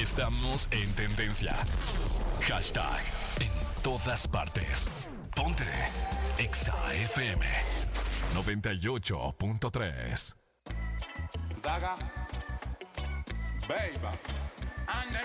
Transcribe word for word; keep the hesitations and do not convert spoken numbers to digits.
Estamos en tendencia. Hashtag en todas partes. Ponte Exa F M noventa y ocho punto tres. Zaga, baby, and